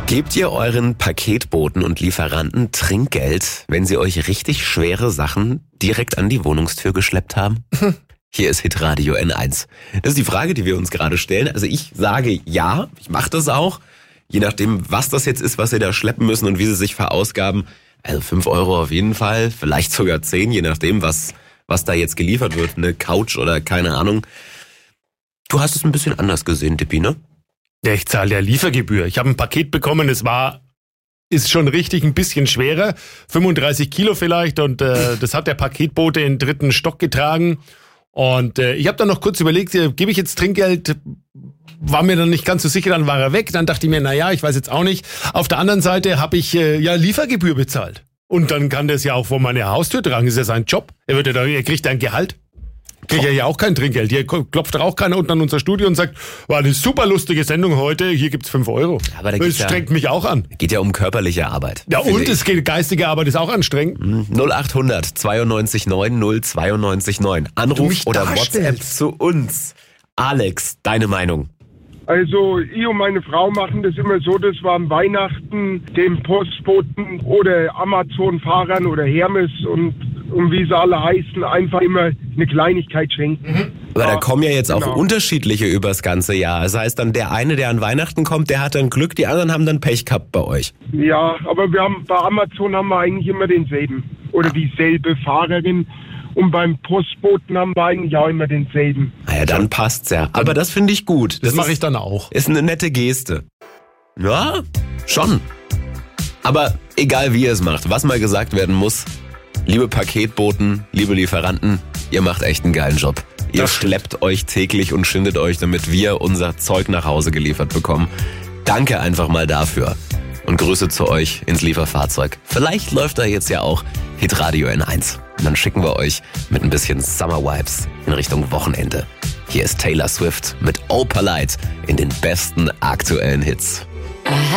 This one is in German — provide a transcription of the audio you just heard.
Gebt ihr euren Paketboten und Lieferanten Trinkgeld, wenn sie euch richtig schwere Sachen direkt an die Wohnungstür geschleppt haben? Hier ist Hitradio N1. Das ist die Frage, die wir uns gerade stellen. Also ich sage ja, ich mache das auch. Je nachdem, was das jetzt ist, was sie da schleppen müssen und wie sie sich verausgaben. Also 5 Euro auf jeden Fall, vielleicht sogar 10, je nachdem, was da jetzt geliefert wird. Eine Couch oder keine Ahnung. Du hast es ein bisschen anders gesehen, Dippi, ne? Ja, ich zahle ja Liefergebühr. Ich habe ein Paket bekommen, ist schon richtig ein bisschen schwerer. 35 Kilo vielleicht und das hat der Paketbote in den 3. Stock getragen. Und ich habe dann noch kurz überlegt, gebe ich jetzt Trinkgeld? War mir dann nicht ganz so sicher, dann war er weg. Dann dachte ich mir, naja, ich weiß jetzt auch nicht. Auf der anderen Seite habe ich Liefergebühr bezahlt. Und dann kann das ja auch vor meine Haustür tragen. Das ist ja sein Job. Er kriegt ein Gehalt. Kriegt ja auch kein Trinkgeld. Hier klopft doch auch keiner unten an unser Studio und sagt, war eine super lustige Sendung heute, hier gibt's 5 Euro. Aber das strengt mich auch an. Geht ja um körperliche Arbeit. Ja, und es geht, geistige Arbeit ist auch anstrengend. 0800 92 9 092 9. Anruf oder WhatsApp zu uns. Alex, deine Meinung? Also ich und meine Frau machen das immer so, dass wir am Weihnachten dem Postboten oder Amazon-Fahrern oder Hermes und wie sie alle heißen, einfach immer eine Kleinigkeit schenken. Aber da kommen ja jetzt auch unterschiedliche übers ganze Jahr. Das heißt dann, der eine, der an Weihnachten kommt, der hat dann Glück, die anderen haben dann Pech gehabt bei euch. Ja, aber bei Amazon haben wir eigentlich immer denselben. Oder dieselbe Fahrerin. Und beim Postboten haben wir eigentlich auch immer denselben. Naja, dann passt's ja. Aber das finde ich gut. Das mache ich dann auch. Ist eine nette Geste. Ja, schon. Aber egal wie ihr es macht, was mal gesagt werden muss, liebe Paketboten, liebe Lieferanten, ihr macht echt einen geilen Job. Ihr schleppt euch täglich und schindet euch, damit wir unser Zeug nach Hause geliefert bekommen. Danke einfach mal dafür. Und Grüße zu euch ins Lieferfahrzeug. Vielleicht läuft da jetzt ja auch Hitradio N1. Und dann schicken wir euch mit ein bisschen Summer Vibes in Richtung Wochenende. Hier ist Taylor Swift mit Opalite in den besten aktuellen Hits.